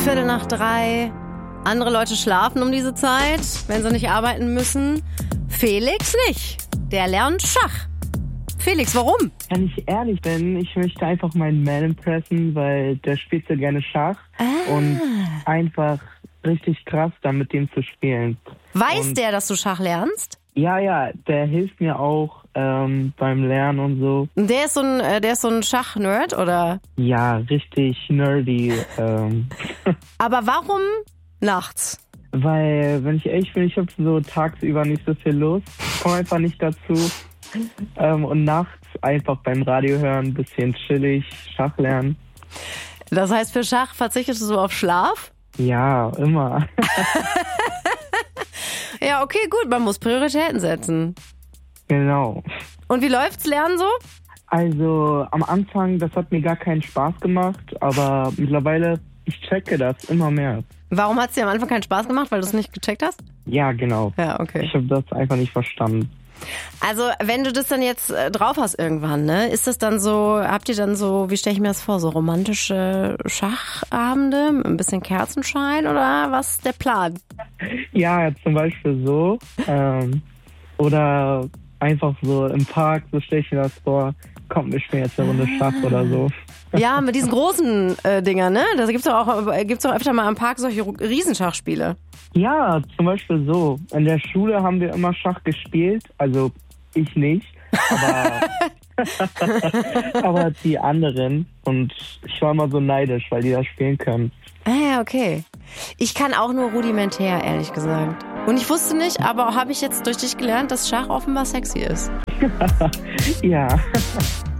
2:15. Andere Leute schlafen um diese Zeit, wenn sie nicht arbeiten müssen. Felix nicht. Der lernt Schach. Felix, warum? Wenn ich ehrlich bin, ich möchte einfach meinen Man impressen, weil der spielt so gerne Schach und einfach richtig krass, da mit dem zu spielen. Weiß der, dass du Schach lernst? Ja, der hilft mir auch beim Lernen und so. Der ist so ein Schach-Nerd, oder? Ja, richtig nerdy. Aber warum nachts? Weil, wenn ich ehrlich bin, ich habe so tagsüber nicht so viel Lust. Ich komme einfach nicht dazu. Und nachts einfach beim Radio hören, ein bisschen chillig, Schach lernen. Das heißt, für Schach verzichtest du auf Schlaf? Ja, immer. Ja, okay, gut, man muss Prioritäten setzen. Genau. Und wie läuft's Lernen so? Also am Anfang, das hat mir gar keinen Spaß gemacht, aber mittlerweile, ich checke das immer mehr. Warum hat's dir am Anfang keinen Spaß gemacht, weil du es nicht gecheckt hast? Ja, genau. Ja, okay. Ich habe das einfach nicht verstanden. Also, wenn du das dann jetzt drauf hast irgendwann, ne, ist das dann so, habt ihr dann so, wie stelle ich mir das vor, so romantische Schachabende mit ein bisschen Kerzenschein oder was ist der Plan? Ja, zum Beispiel so. Oder einfach so im Park, so stelle ich mir das vor, kommt, wir spielen jetzt eine Runde Schach oder so. Ja, mit diesen großen Dingern, ne? Da gibt's doch auch öfter mal im Park solche Riesenschachspiele. Ja, zum Beispiel so. In der Schule haben wir immer Schach gespielt. Also ich nicht, aber die anderen. Und ich war immer so neidisch, weil die das spielen können. Ah, okay. Ich kann auch nur rudimentär, ehrlich gesagt. Und ich wusste nicht, aber habe ich jetzt durch dich gelernt, dass Schach offenbar sexy ist. Ja.